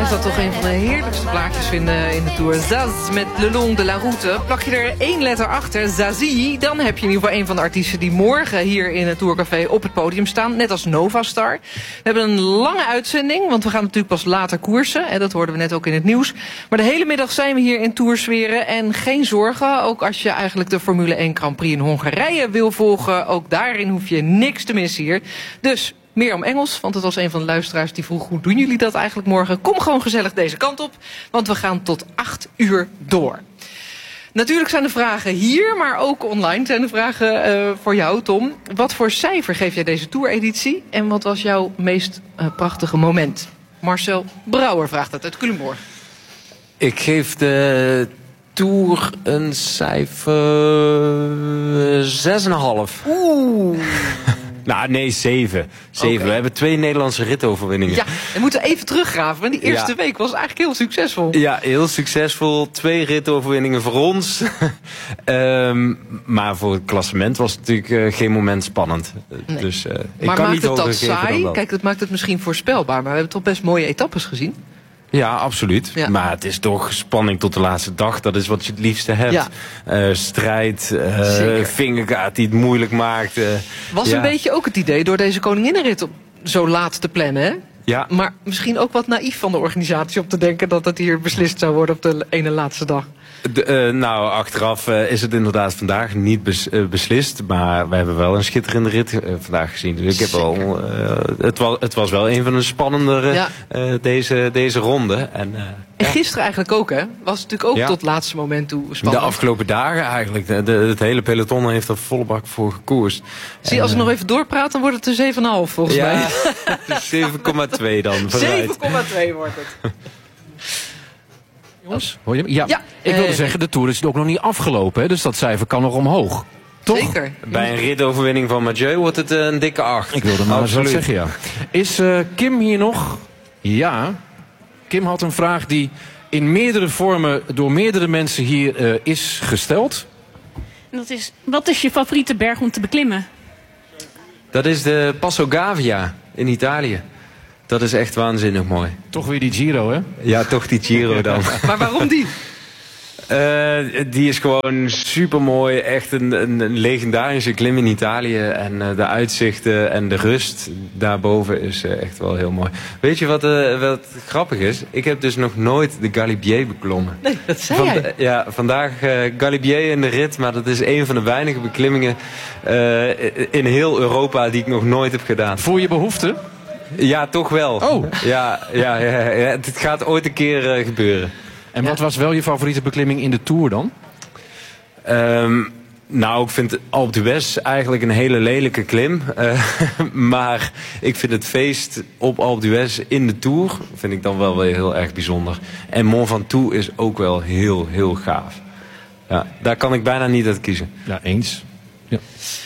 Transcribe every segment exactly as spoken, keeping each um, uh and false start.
blijf dat toch een van de heerlijkste plaatjes vinden in de Tour. Zaz met Le Long de la Route. Plak je er één letter achter, Zazie, dan heb je in ieder geval een van de artiesten die morgen hier in het Tourcafé op het podium staan. Net als Novastar. We hebben een lange uitzending, want we gaan natuurlijk pas later koersen. En dat hoorden we net ook in het nieuws. Maar de hele middag zijn we hier in Toursferen. En geen zorgen, ook als je eigenlijk de Formule één Grand Prix in Hongarije wil volgen. Ook daarin hoef je niks te missen hier. Dus Mirjam Engels, want het was een van de luisteraars die vroeg: hoe doen jullie dat eigenlijk morgen? Kom gewoon gezellig deze kant op, want we gaan tot acht uur door. Natuurlijk zijn de vragen hier, maar ook online zijn de vragen uh, voor jou, Tom. Wat voor cijfer geef jij deze Tour-editie? En wat was jouw meest uh, prachtige moment? Marcel Brouwer vraagt dat uit Culemborg. Ik geef de Tour een cijfer zes komma vijf. Oeh. Nou, nee, zeven. zeven. Okay. We hebben twee Nederlandse ritoverwinningen. Ja, we moeten even teruggraven. Want die eerste ja. week was eigenlijk heel succesvol. Ja, heel succesvol. Twee ritoverwinningen voor ons. um, maar voor het klassement was het natuurlijk uh, geen moment spannend. Nee. Dus uh, ik maar kan maakt niet het dat saai? Dat. Kijk, dat maakt het misschien voorspelbaar. Maar we hebben toch best mooie etappes gezien. Ja, absoluut. Ja. Maar het is toch spanning tot de laatste dag. Dat is wat je het liefste hebt. Ja. Uh, strijd, uh, Vingegaard die het moeilijk maakt. Uh, Was ja. een beetje ook het idee door deze koninginnenrit op zo laat te plannen, hè? Ja. Maar misschien ook wat naïef van de organisatie om te denken dat het hier beslist zou worden op de ene laatste dag. De, uh, nou, achteraf uh, is het inderdaad vandaag niet bes, uh, beslist. Maar we hebben wel een schitterende rit uh, vandaag gezien. Dus ik heb wel, uh, het, was, het was wel een van de spannendere ja. uh, deze, deze ronde. En, uh, en gisteren ja. eigenlijk ook, hè? Was het natuurlijk ook ja. tot het laatste moment toe spannend. De afgelopen dagen eigenlijk. De, de, het hele peloton heeft er volle bak voor gekoerst. Zie je, als ik uh, nog even doorpraat, dan wordt het een zeven komma vijf volgens ja, mij. zeven komma twee dan. zeven komma twee wordt het. Jongens, hoor je hem? Ja. ja, ik wilde uh, zeggen, de Tour is ook nog niet afgelopen, hè? Dus dat cijfer kan nog omhoog. Toch? Zeker. Bij een ritoverwinning van Mathieu wordt het uh, een dikke acht. Ik wilde maar zo zeggen, ja. Is uh, Kim hier nog? Ja. Kim had een vraag die in meerdere vormen door meerdere mensen hier uh, is gesteld. En dat is, wat is je favoriete berg om te beklimmen? Dat is de Passo Gavia in Italië. Dat is echt waanzinnig mooi. Toch weer die Giro, hè? Ja, toch die Giro dan. Maar waarom die? Uh, die is gewoon super mooi. Echt een, een, een legendarische klim in Italië. En uh, de uitzichten en de rust daarboven is uh, echt wel heel mooi. Weet je wat, uh, wat grappig is? Ik heb dus nog nooit de Galibier beklommen. Nee, dat zei van, jij. Ja, vandaag uh, Galibier in de rit. Maar dat is een van de weinige beklimmingen uh, in heel Europa die ik nog nooit heb gedaan. Voor je behoefte? Ja, toch wel. Oh. Ja, ja, ja, ja, het gaat ooit een keer uh, gebeuren. En wat ja. was wel je favoriete beklimming in de Tour dan? Um, nou, ik vind Alpe d'Huez eigenlijk een hele lelijke klim. Uh, maar ik vind het feest op Alpe d'Huez in de Tour vind ik dan wel weer heel erg bijzonder. En Mont Ventoux is ook wel heel, heel gaaf. Ja, daar kan ik bijna niet uit kiezen. Ja, eens. Ja.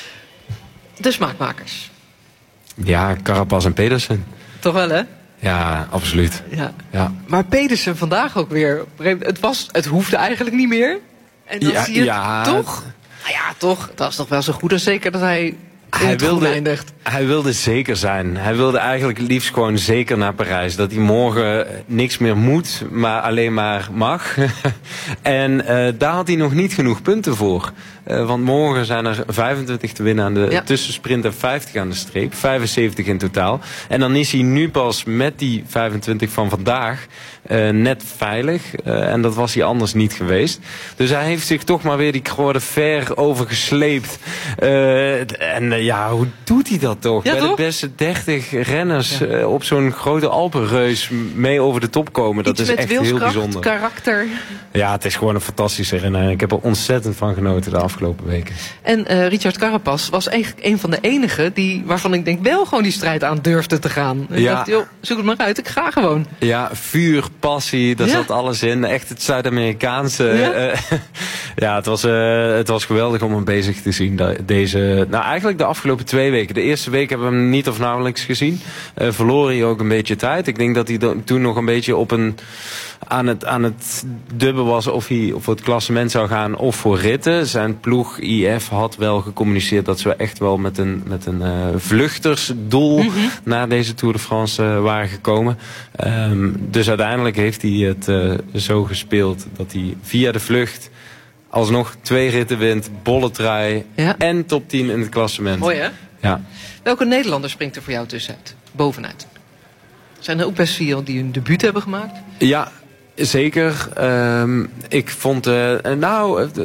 De smaakmakers. Ja, Carapaz en Pedersen. Toch wel, hè? Ja, absoluut. Ja. Ja. Maar Pedersen vandaag ook weer. Het, was, het hoefde eigenlijk niet meer. En dan ja, zie je ja. toch. Nou ja, toch. Dat is toch wel zo goed en zeker dat hij in hij het wilde, eindigt. Hij wilde zeker zijn. Hij wilde eigenlijk liefst gewoon zeker naar Parijs. Dat hij morgen niks meer moet, maar alleen maar mag. en uh, daar had hij nog niet genoeg punten voor. Uh, want morgen zijn er vijfentwintig te winnen aan de ja. tussensprint en vijftig aan de streep. vijfenzeventig in totaal. En dan is hij nu pas met die vijfentwintig van vandaag uh, net veilig. Uh, en dat was hij anders niet geweest. Dus hij heeft zich toch maar weer die Croix de Fer overgesleept. Uh, en uh, ja, hoe doet hij dat toch? Ja, Bij toch? de beste dertig renners ja. uh, op zo'n grote Alpenreus mee over de top komen. Dat Iets is met echt heel bijzonder. karakter. Ja, het is gewoon een fantastische renner. En ik heb er ontzettend van genoten de afgelopen weken. En uh, Richard Carapaz was eigenlijk een van de enigen die, waarvan ik denk wel gewoon die strijd aan durfde te gaan. En ja. dacht, joh, zoek het maar uit, ik ga gewoon. Ja, vuur, passie, daar ja. zat alles in. Echt het Zuid-Amerikaanse. Ja, uh, ja het, was, uh, het was geweldig om hem bezig te zien. Deze, nou, eigenlijk de afgelopen twee weken. De eerste week hebben we hem niet of nauwelijks gezien. Uh, verloor hij ook een beetje tijd. Ik denk dat hij toen nog een beetje op een... aan het, aan het dubben was of hij voor het klassement zou gaan of voor ritten. Zijn ploeg I F had wel gecommuniceerd dat ze echt wel met een, met een uh, vluchtersdoel mm-hmm. naar deze Tour de France uh, waren gekomen. Um, dus uiteindelijk uiteindelijk heeft hij het uh, zo gespeeld dat hij via de vlucht alsnog twee ritten wint, bolle trui ja. en top tien in het klassement. Mooi hè? Ja. Welke Nederlander springt er voor jou tussenuit? Bovenuit? Zijn er ook best veel die hun debuut hebben gemaakt? Ja, zeker. Um, ik vond, uh, nou... Uh,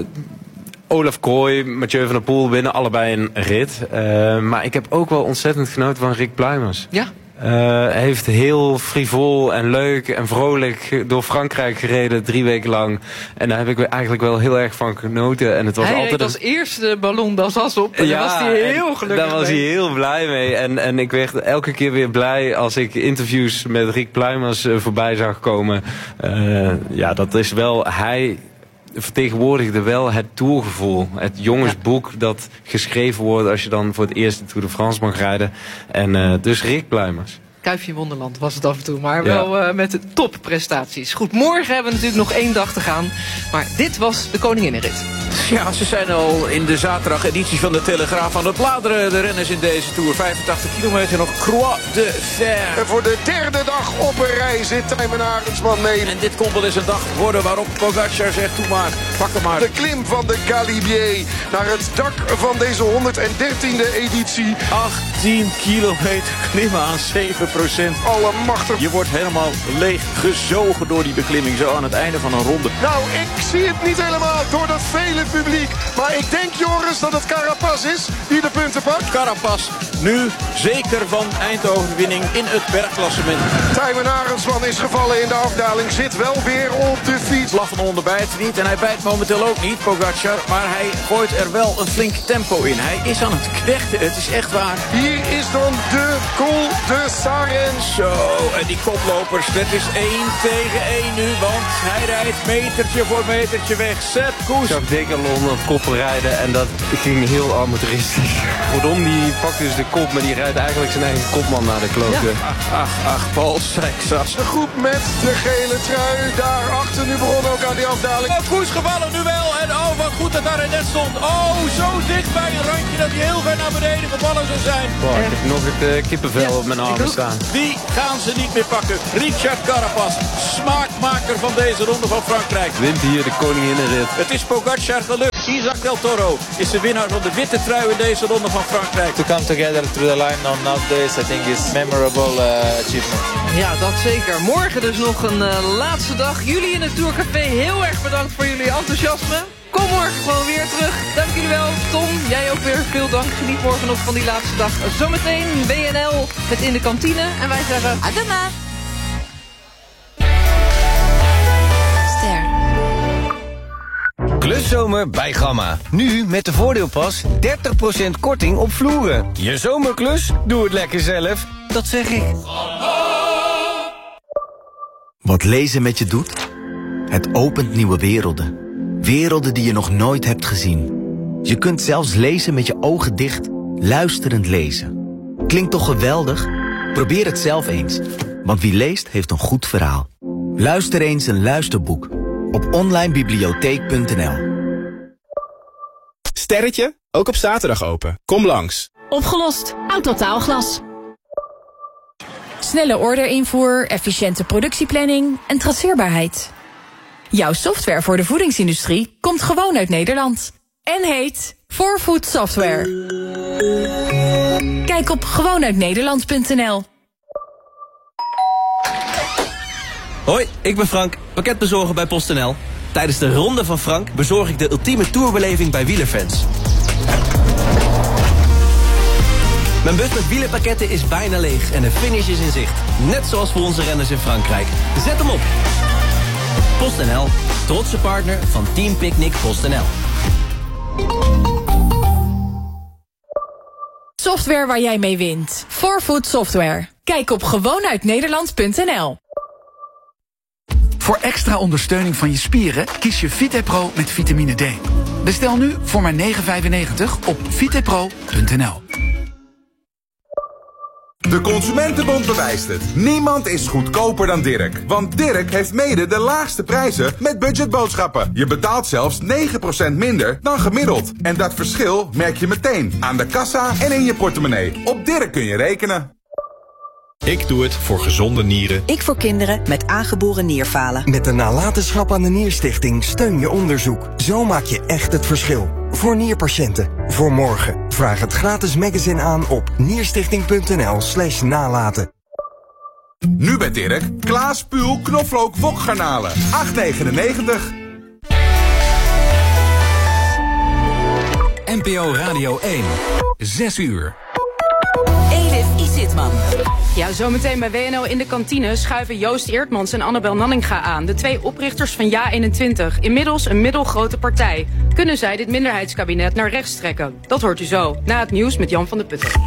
Olaf Kooi, Mathieu van der Poel winnen allebei een rit. Uh, maar ik heb ook wel ontzettend genoten van Rick Pluimers. Ja. Uh, hij heeft heel frivol en leuk en vrolijk door Frankrijk gereden, drie weken lang. En daar heb ik eigenlijk wel heel erg van genoten. En het was hij altijd reed als een... eerste ballon d'Alsace op. En ja, daar was hij heel gelukkig daar was mee. hij heel blij mee. En, en ik werd elke keer weer blij als ik interviews met Rick Pluimers uh, voorbij zag komen. Uh, ja, dat is wel... Hij vertegenwoordigde wel het tourgevoel. Het jongensboek ja. dat geschreven wordt als je dan voor het eerst de Tour de France mag rijden. En uh, dus Rick Pluimers. Kuifje in Wonderland was het af en toe, maar wel ja. uh, met de topprestaties. Goed, morgen hebben we natuurlijk nog één dag te gaan. Maar dit was de Koninginnenrit. Ja, ze zijn al in de zaterdageditie van de Telegraaf aan het bladeren. De renners in deze Tour. vijfentachtig kilometer nog Croix de Fer. En voor de derde dag op een rij zit Tijmen Arendsman mee. En dit kon wel eens een dag worden waarop Pogacar zegt, toe maar, pak hem maar. De klim van de Galibier naar het dak van deze honderddertiende editie. achttien kilometer klimmen aan zeven procent. Allemachtig. Je wordt helemaal leeg gezogen door die beklimming zo aan het einde van een ronde. Nou, ik zie het niet helemaal door dat vele publiek. Maar ik denk, Joris, dat het Carapaz is die de punten pakt. Carapaz nu zeker van eindoverwinning in het bergklassement. Tijmen Arendsman is gevallen in de afdaling. Zit wel weer op de fiets. Slag van onder bijt niet en hij bijt momenteel ook niet, Pogacar. Maar hij gooit er wel een flink tempo in. Hij is aan het knechten, het is echt waar. Hier is dan de Col de Sarens. Zo, en die koplopers, het is één tegen één nu, want hij rijdt metertje voor metertje weg. Sepp Kuss. Ik zag Decathlon op koppen rijden en dat ging heel amateuristisch. Godom die pakt dus de kop, maar die rijdt eigenlijk zijn eigen kopman naar de klote. Ja. Ach, ach, ach, Paul Seixas. De groep met de gele trui, daarachter nu begon ook aan die afdaling. Oh, Kuss gevallen nu wel en oh, wat goed dat daar net stond. Oh, zo dicht bij een randje dat hij heel ver naar beneden gevallen zou zijn. Boah, ik heb nog het uh, kippenvel ja, op mijn armen staan. Die gaan ze niet meer pakken. Richard Carapaz, smaakmaker van deze ronde van Frankrijk. Wint hier de Koninginnenrit. Het is Pogacar gelukt. Isaac Del Toro is de winnaar van de witte trui in deze ronde van Frankrijk. To come together through the line on nowadays, I think is memorable uh, achievement. Ja, dat zeker. Morgen dus nog een uh, laatste dag. Jullie in het Tourcafé, heel erg bedankt voor jullie enthousiasme. Kom morgen gewoon weer terug. Dank jullie wel. Tom, jij ook weer veel dank. Geniet morgen nog van die laatste dag. Zometeen B N L met In de Kantine. En wij zeggen... Adema. Ster. Kluszomer bij Gamma. Nu met de voordeelpas dertig procent korting op vloeren. Je zomerklus? Doe het lekker zelf. Dat zeg ik. Wat lezen met je doet? Het opent nieuwe werelden. Werelden die je nog nooit hebt gezien. Je kunt zelfs lezen met je ogen dicht, luisterend lezen. Klinkt toch geweldig? Probeer het zelf eens. Want wie leest heeft een goed verhaal. Luister eens een luisterboek. Op onlinebibliotheek punt n l. Sterretje, ook op zaterdag open. Kom langs. Opgelost. Autotaalglas. Snelle orderinvoer, efficiënte productieplanning en traceerbaarheid. Jouw software voor de voedingsindustrie komt gewoon uit Nederland. En heet four food Software. Kijk op gewoonuitnederland punt n l. Hoi, ik ben Frank, pakketbezorger bij PostNL. Tijdens de Ronde van Frank bezorg ik de ultieme tourbeleving bij wielerfans. Mijn bus met wielerpakketten is bijna leeg en de finish is in zicht. Net zoals voor onze renners in Frankrijk. Zet hem op! PostNL, trotse partner van Team Picnic PostNL. Software waar jij mee wint. four food Software. Kijk op gewoonuitnederland punt n l. Voor extra ondersteuning van je spieren kies je VitePro met vitamine D. Bestel nu voor maar negen vijfennegentig op vitepro punt n l. De Consumentenbond bewijst het. Niemand is goedkoper dan Dirk. Want Dirk heeft mede de laagste prijzen met budgetboodschappen. Je betaalt zelfs negen procent minder dan gemiddeld. En dat verschil merk je meteen aan de kassa en in je portemonnee. Op Dirk kun je rekenen. Ik doe het voor gezonde nieren. Ik voor kinderen met aangeboren nierfalen. Met de nalatenschap aan de Nierstichting steun je onderzoek. Zo maak je echt het verschil. Voor nierpatiënten. Voor morgen. Vraag het gratis magazine aan op nierstichting.nl slash nalaten. Nu bij Dirk, Klaas Puul knoflook wokgarnalen. acht negenennegentig. N P O Radio één. Zes uur. Elif Isitman. Ja, zometeen bij W N L in de kantine schuiven Joost Eertmans en Annabel Nanninga aan. De twee oprichters van Ja eenentwintig. Inmiddels een middelgrote partij. Kunnen zij dit minderheidskabinet naar rechts trekken? Dat hoort u zo, na het nieuws met Jan van der Putten.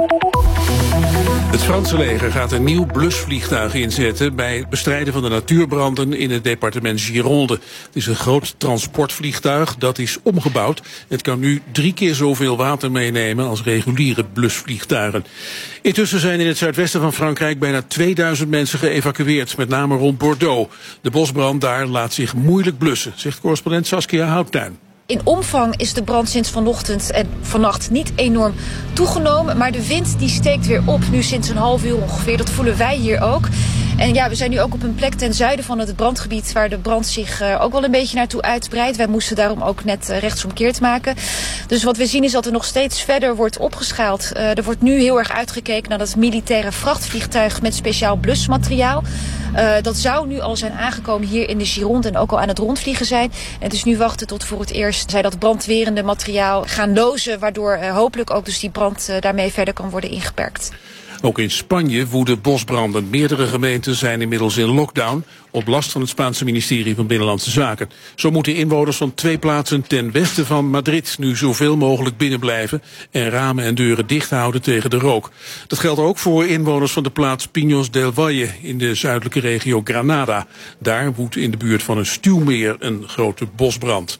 Het Franse leger gaat een nieuw blusvliegtuig inzetten bij het bestrijden van de natuurbranden in het departement Gironde. Het is een groot transportvliegtuig dat is omgebouwd. Het kan nu drie keer zoveel water meenemen als reguliere blusvliegtuigen. Intussen zijn in het zuidwesten van Frankrijk bijna tweeduizend mensen geëvacueerd, met name rond Bordeaux. De bosbrand daar laat zich moeilijk blussen, zegt correspondent Saskia Houttuin. In omvang is de brand sinds vanochtend en vannacht niet enorm toegenomen. Maar de wind die steekt weer op, nu sinds een half uur ongeveer. Dat voelen wij hier ook. En ja, we zijn nu ook op een plek ten zuiden van het brandgebied waar de brand zich uh, ook wel een beetje naartoe uitbreidt. Wij moesten daarom ook net uh, rechtsomkeerd maken. Dus wat we zien is dat er nog steeds verder wordt opgeschaald. Uh, er wordt nu heel erg uitgekeken naar dat militaire vrachtvliegtuig met speciaal blusmateriaal. Uh, dat zou nu al zijn aangekomen hier in de Gironde en ook al aan het rondvliegen zijn. En het is nu wachten tot voor het eerst zij dat brandwerende materiaal gaan lozen, waardoor uh, hopelijk ook dus die brand uh, daarmee verder kan worden ingeperkt. Ook in Spanje woeden bosbranden. Meerdere gemeenten zijn inmiddels in lockdown op last van het Spaanse ministerie van Binnenlandse Zaken. Zo moeten inwoners van twee plaatsen ten westen van Madrid nu zoveel mogelijk binnen blijven en ramen en deuren dicht houden tegen de rook. Dat geldt ook voor inwoners van de plaats Pinos del Valle in de zuidelijke regio Granada. Daar woedt in de buurt van een stuwmeer een grote bosbrand.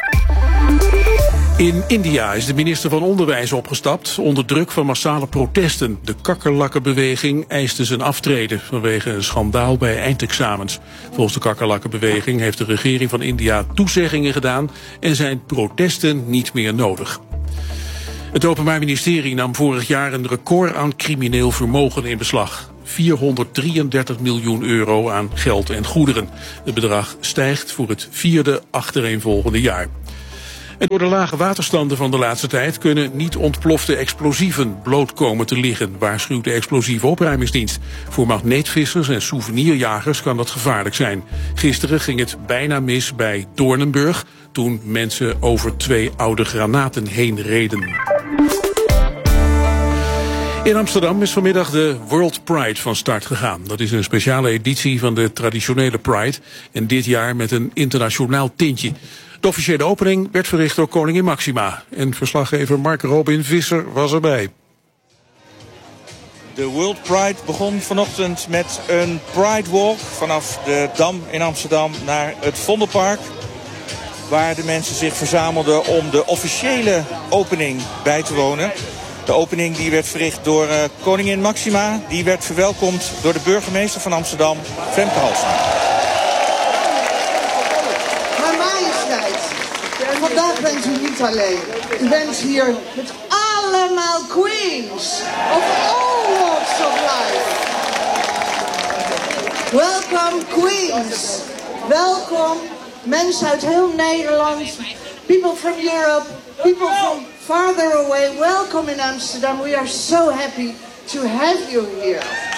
In India is de minister van Onderwijs opgestapt onder druk van massale protesten. De kakkerlakkenbeweging eiste zijn aftreden vanwege een schandaal bij eindexamens. Volgens de kakkerlakkenbeweging heeft de regering van India toezeggingen gedaan en zijn protesten niet meer nodig. Het Openbaar Ministerie nam vorig jaar een record aan crimineel vermogen in beslag. vierhonderddrieëndertig miljoen euro aan geld en goederen. Het bedrag stijgt voor het vierde achtereenvolgende jaar. En door de lage waterstanden van de laatste tijd kunnen niet ontplofte explosieven bloot komen te liggen, waarschuwt de explosieve opruimingsdienst. Voor magneetvissers en souvenirjagers kan dat gevaarlijk zijn. Gisteren ging het bijna mis bij Doornenburg, toen mensen over twee oude granaten heen reden. In Amsterdam is vanmiddag de World Pride van start gegaan. Dat is een speciale editie van de traditionele Pride en dit jaar met een internationaal tintje. De officiële opening werd verricht door koningin Maxima. En verslaggever Mark Robin Visser was erbij. De World Pride begon vanochtend met een Pride Walk vanaf de Dam in Amsterdam naar het Vondelpark. Waar de mensen zich verzamelden om de officiële opening bij te wonen. De opening die werd verricht door uh, koningin Maxima. Die werd verwelkomd door de burgemeester van Amsterdam, Femke Halsema. Vandaag bent u niet alleen. U bent hier met allemaal queens of all walks of life. Welkom queens. Welkom mensen uit heel Nederland. People from Europe. People from farther away. Welcome in Amsterdam. We are so happy to have you here.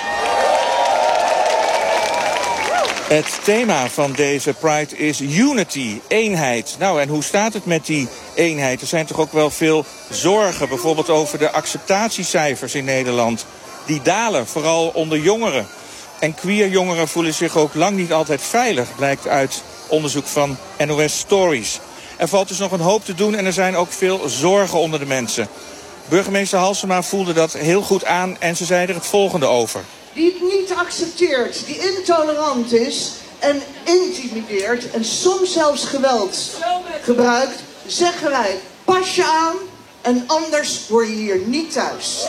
Het thema van deze Pride is unity, eenheid. Nou, en hoe staat het met die eenheid? Er zijn toch ook wel veel zorgen, bijvoorbeeld over de acceptatiecijfers in Nederland. Die dalen, vooral onder jongeren. En queer jongeren voelen zich ook lang niet altijd veilig, blijkt uit onderzoek van N O S Stories. Er valt dus nog een hoop te doen en er zijn ook veel zorgen onder de mensen. Burgemeester Halsema voelde dat heel goed aan en ze zei er het volgende over. Die het niet accepteert, die intolerant is en intimideert en soms zelfs geweld gebruikt, zeggen wij, pas je aan en anders hoor je hier niet thuis.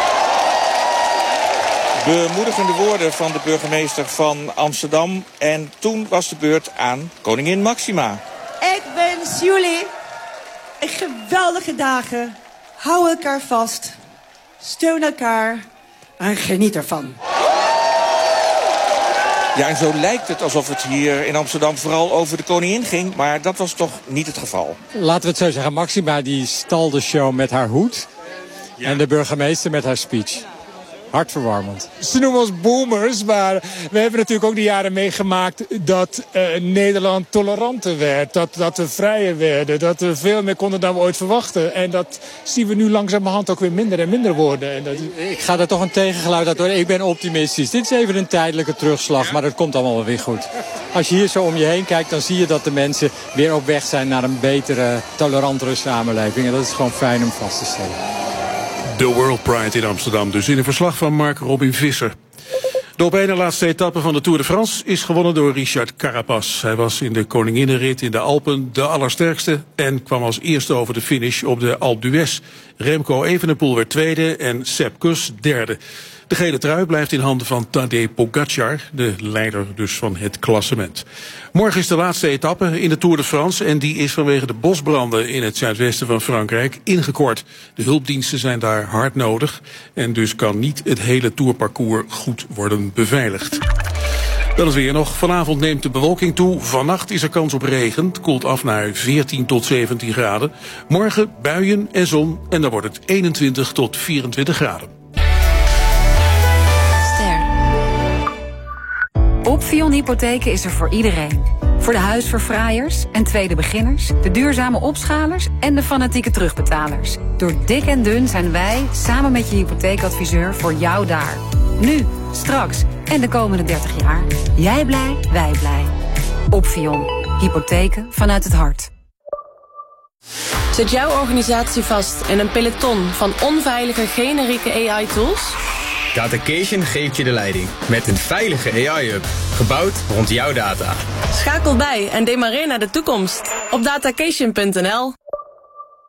Bemoedigende woorden van de burgemeester van Amsterdam. En toen was de beurt aan koningin Maxima. Ik wens jullie een geweldige dagen. Hou elkaar vast, steun elkaar en geniet ervan. Ja, en zo lijkt het alsof het hier in Amsterdam vooral over de koningin ging. Maar dat was toch niet het geval. Laten we het zo zeggen. Maxima die stal de show met haar hoed. Ja. En de burgemeester met haar speech. Hartverwarmend. Ze noemen ons boomers, maar we hebben natuurlijk ook die jaren meegemaakt dat uh, Nederland toleranter werd. Dat, dat we vrijer werden, dat we veel meer konden dan we ooit verwachten. En dat zien we nu langzamerhand ook weer minder en minder worden. En dat... Ik ga er toch een tegengeluid uit hoor. Ik ben optimistisch. Dit is even een tijdelijke terugslag, maar dat komt allemaal wel weer goed. Als je hier zo om je heen kijkt, dan zie je dat de mensen weer op weg zijn naar een betere, tolerantere samenleving. En dat is gewoon fijn om vast te stellen. De World Pride in Amsterdam, dus in een verslag van Mark Robin Visser. De op één na laatste etappe van de Tour de France is gewonnen door Richard Carapaz. Hij was in de koninginnenrit in de Alpen de allersterkste en kwam als eerste over de finish op de Alpe d'Huez. Remco Evenepoel werd tweede en Sepp Kuss derde. De gele trui blijft in handen van Tadej Pogacar, de leider dus van het klassement. Morgen is de laatste etappe in de Tour de France en die is vanwege de bosbranden in het zuidwesten van Frankrijk ingekort. De hulpdiensten zijn daar hard nodig en dus kan niet het hele tourparcours goed worden beveiligd. Dan is weer nog. Vanavond neemt de bewolking toe. Vannacht is er kans op regen. Het koelt af naar veertien tot zeventien graden. Morgen buien en zon en dan wordt het eenentwintig tot vierentwintig graden. Opvion Hypotheken is er voor iedereen. Voor de huisverfraaiers en tweede beginners, de duurzame opschalers en de fanatieke terugbetalers. Door dik en dun zijn wij, samen met je hypotheekadviseur, voor jou daar. Nu, straks en de komende dertig jaar. Jij blij, wij blij. Opvion. Hypotheken vanuit het hart. Zit jouw organisatie vast in een peloton van onveilige generieke A I-tools? Datacation geeft je de leiding met een veilige A I-hub, gebouwd rond jouw data. Schakel bij en demareer naar de toekomst op datacation punt n l.